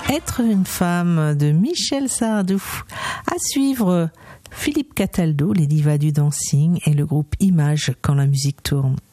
Être une femme de Michel Sardou. À suivre, Philippe Cataldo, les divas du dancing et le groupe Image quand la musique tourne.